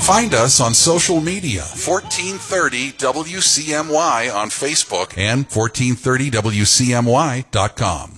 Find us on social media, 1430 WCMY on Facebook and 1430WCMY.com.